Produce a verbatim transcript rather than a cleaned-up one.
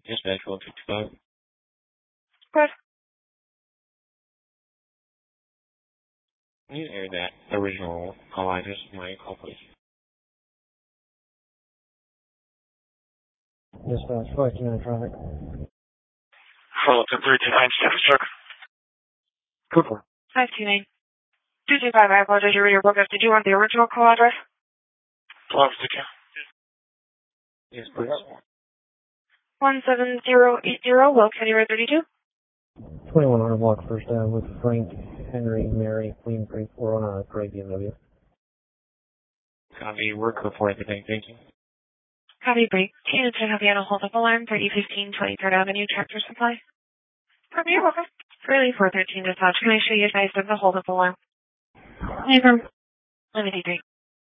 Dispatch one fifty-five. Good. Can you air that original call address of my call, please? Dispatch five two nine traffic. Follow up to three two nine status truck. Good for. five two nine. two two five, I apologize, your radio broke up. Did you want the original call address? twelve sixty. Yes, please. one seven zero eight zero, Wilkes Anywhere thirty-two. twenty-one hundred block First Ave with Frank, Henry, Mary, Queen Creek, four oh nine, Gray B M W. Copy. We're code for everything. Thank you. Copy break. Can you have you on a hold-up alarm, thirty fifteen twenty-third Avenue, Tractor Supply? Copy, you're welcome. Really, four thirteen dispatch. Can I show you guys of the hold-up alarm? Let me three.